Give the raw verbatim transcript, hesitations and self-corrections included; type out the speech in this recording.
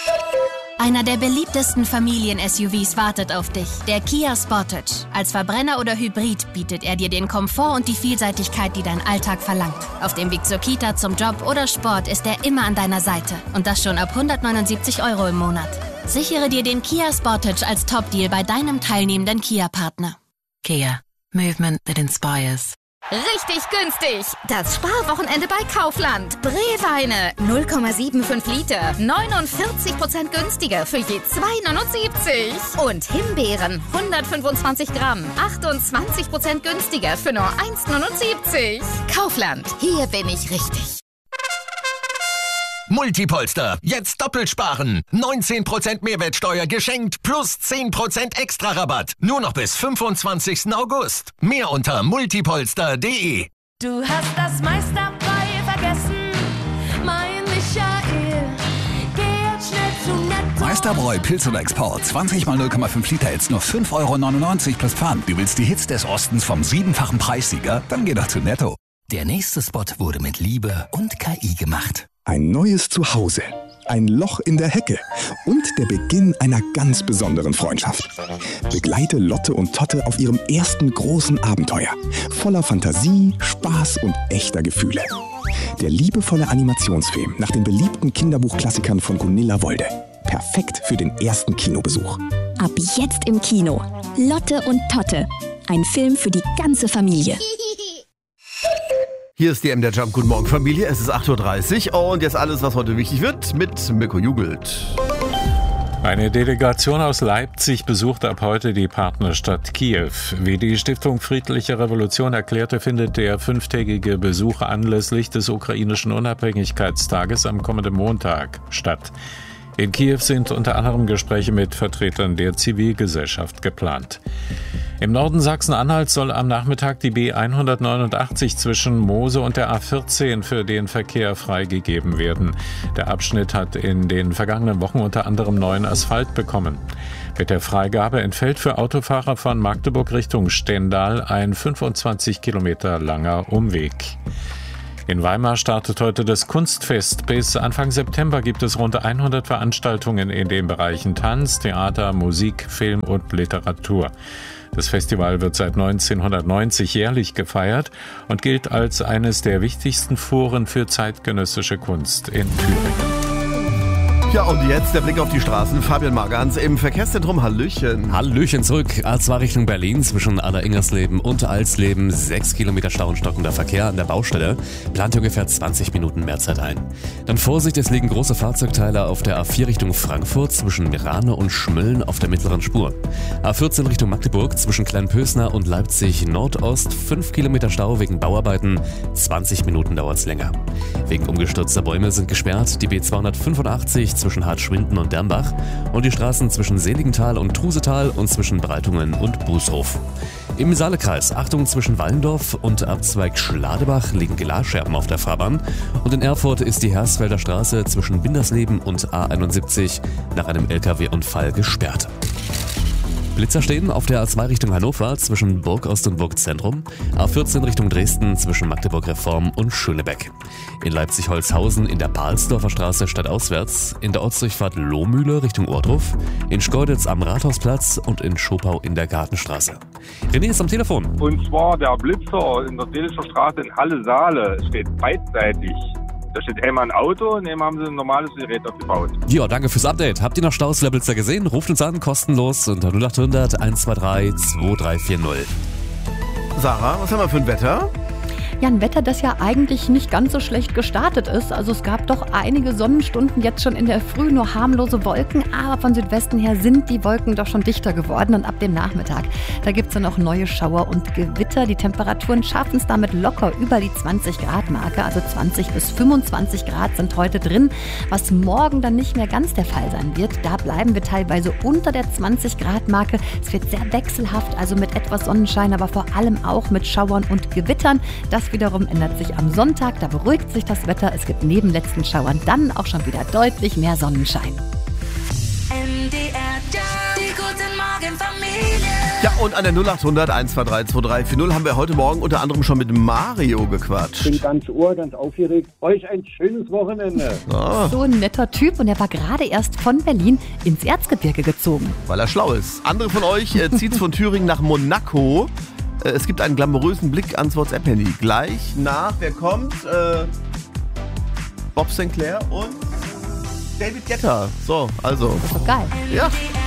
Einer der beliebtesten Familien-S U Vs wartet auf dich, der Kia Sportage. Als Verbrenner oder Hybrid bietet er dir den Komfort und die Vielseitigkeit, die dein Alltag verlangt. Auf dem Weg zur Kita, zum Job oder Sport ist er immer an deiner Seite. Und das schon ab hundertneunundsiebzig Euro im Monat. Sichere dir den Kia Sportage als Top-Deal bei deinem teilnehmenden Kia-Partner. Kia. Movement that inspires. Richtig günstig! Das Sparwochenende bei Kaufland. Brewweine null Komma fünfundsiebzig Liter, neunundvierzig Prozent günstiger für je zwei Euro neunundsiebzig. Und Himbeeren hundertfünfundzwanzig Gramm, achtundzwanzig Prozent günstiger für nur eins Euro neunundsiebzig. Kaufland, hier bin ich richtig. Multipolster, jetzt doppelt sparen. neunzehn Prozent Mehrwertsteuer geschenkt plus zehn Prozent extra Rabatt. Nur noch bis fünfundzwanzigsten August. Mehr unter multipolster punkt de. Du hast das meiste dabei vergessen, mein Michael. Geh jetzt schnell zu Netto. Meisterbräu Pilz oder Export. zwanzig mal null Komma fünf Liter, jetzt nur fünf Euro neunundneunzig plus Pfand. Du willst die Hits des Ostens vom siebenfachen Preissieger? Dann geh doch zu Netto. Der nächste Spot wurde mit Liebe und K I gemacht. Ein neues Zuhause, ein Loch in der Hecke und der Beginn einer ganz besonderen Freundschaft. Begleite Lotte und Totte auf ihrem ersten großen Abenteuer. Voller Fantasie, Spaß und echter Gefühle. Der liebevolle Animationsfilm nach den beliebten Kinderbuchklassikern von Gunilla Wolde. Perfekt für den ersten Kinobesuch. Ab jetzt im Kino. Lotte und Totte. Ein Film für die ganze Familie. Hier ist die M der Jump. Guten Morgen, Familie. Es ist acht Uhr dreißig und jetzt alles, was heute wichtig wird, mit Mirko Jugelt. Eine Delegation aus Leipzig besucht ab heute die Partnerstadt Kiew. Wie die Stiftung Friedliche Revolution erklärte, findet der fünftägige Besuch anlässlich des ukrainischen Unabhängigkeitstages am kommenden Montag statt. In Kiew sind unter anderem Gespräche mit Vertretern der Zivilgesellschaft geplant. Im Norden Sachsen-Anhalts soll am Nachmittag die B hundertneunundachtzig zwischen Moose und der A vierzehn für den Verkehr freigegeben werden. Der Abschnitt hat in den vergangenen Wochen unter anderem neuen Asphalt bekommen. Mit der Freigabe entfällt für Autofahrer von Magdeburg Richtung Stendal ein fünfundzwanzig Kilometer langer Umweg. In Weimar startet heute das Kunstfest. Bis Anfang September gibt es rund hundert Veranstaltungen in den Bereichen Tanz, Theater, Musik, Film und Literatur. Das Festival wird seit neunzehnhundertneunzig jährlich gefeiert und gilt als eines der wichtigsten Foren für zeitgenössische Kunst in Thüringen. Ja, und jetzt der Blick auf die Straßen. Fabian Magans im Verkehrszentrum. Hallöchen. Hallöchen zurück. A zwei Richtung Berlin zwischen Aller-Ingersleben und Alsleben. Sechs Kilometer Stau und stockender Verkehr an der Baustelle. Plant ungefähr zwanzig Minuten Mehrzeit ein. Dann Vorsicht, es liegen große Fahrzeugteile auf der A vier Richtung Frankfurt zwischen Mirane und Schmölln auf der mittleren Spur. A vierzehn Richtung Magdeburg zwischen Kleinpösner und Leipzig Nordost. Fünf Kilometer Stau wegen Bauarbeiten. zwanzig Minuten dauert's länger. Wegen umgestürzter Bäume sind gesperrt die B zweihundertfünfundachtzig zwischen Hartschwinden und Dermbach und die Straßen zwischen Seligenthal und Trusetal und zwischen Breitungen und Bußhof. Im Saalekreis, Achtung, zwischen Wallendorf und Abzweig Schladebach liegen Glasscherben auf der Fahrbahn und in Erfurt ist die Hersfelder Straße zwischen Bindersleben und A einundsiebzig nach einem L K W-Unfall gesperrt. Blitzer stehen auf der A zwei Richtung Hannover zwischen Burgost und Burgzentrum, A vierzehn Richtung Dresden zwischen Magdeburg Reform und Schönebeck. In Leipzig-Holzhausen in der Pahlsdorfer Straße stadtauswärts, in der Ortsdurchfahrt Lohmühle Richtung Ohrdruf, in Schkeuditz am Rathausplatz und in Schopau in der Gartenstraße. René ist am Telefon. Und zwar der Blitzer in der Dänischer Straße in Halle-Saale steht beidseitig. Da steht einmal ein Auto und einmal haben sie ein normales Gerät aufgebaut. Ja, danke fürs Update. Habt ihr noch Staus in der Blitzer gesehen? Ruft uns an, kostenlos unter null acht hundert eins zwei drei zwei drei vier null. Sarah, was haben wir für ein Wetter? Ja, ein Wetter, das ja eigentlich nicht ganz so schlecht gestartet ist. Also es gab doch einige Sonnenstunden jetzt schon in der Früh, nur harmlose Wolken. Aber von Südwesten her sind die Wolken doch schon dichter geworden. Und ab dem Nachmittag, da gibt es dann auch neue Schauer und Gewitter. Die Temperaturen schaffen es damit locker über die zwanzig Grad Marke. Also zwanzig bis fünfundzwanzig Grad sind heute drin. Was morgen dann nicht mehr ganz der Fall sein wird, da bleiben wir teilweise unter der zwanzig Grad Marke. Es wird sehr wechselhaft, also mit etwas Sonnenschein, aber vor allem auch mit Schauern und Gewittern. Das wiederum ändert sich am Sonntag, da beruhigt sich das Wetter. Es gibt neben letzten Schauern dann auch schon wieder deutlich mehr Sonnenschein. M D R, die guten Morgen Familie. Ja, und an der null achthundert eins zwei drei zwei drei vier null haben wir heute Morgen unter anderem schon mit Mario gequatscht. Ich bin ganz ohr, ganz aufgeregt. Euch ein schönes Wochenende. Ah. So ein netter Typ und er war gerade erst von Berlin ins Erzgebirge gezogen. Weil er schlau ist. Andere von euch äh, zieht's von Thüringen nach Monaco. Äh, es gibt einen glamourösen Blick ans WhatsApp-Handy. Gleich nach, wer kommt? Äh, Bob Sinclair und David Guetta. So, also. Das ist doch geil. Ja.